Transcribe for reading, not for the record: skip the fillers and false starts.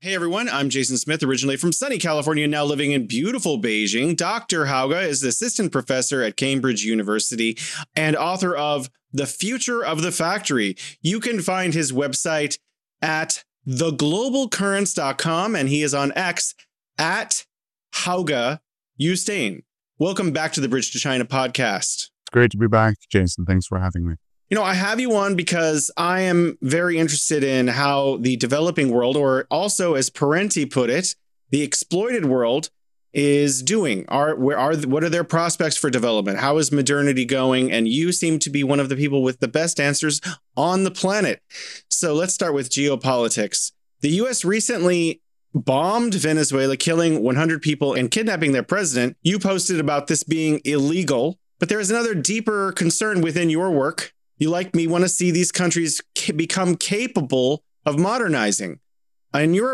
Hey everyone, I'm Jason Smith, originally from sunny California, now living in beautiful Beijing. Dr. Hauge is the assistant professor at Cambridge University and author of The Future of the Factory. You can find his website at theglobalcurrents.com, and he is on X at Hauge Ustein. Welcome back to the Bridge to China podcast. It's great to be back, Jason. Thanks for having me. You know, I have you on because I am very interested in how the developing world, or also as Parenti put it, the exploited world, is doing. What are their prospects for development? How is modernity going? And you seem to be one of the people with the best answers on the planet. So let's start with geopolitics. The U.S. recently bombed Venezuela, killing 100 people and kidnapping their president. You posted about this being illegal, but there is another deeper concern within your work. You, like me, want to see these countries become capable of modernizing. In your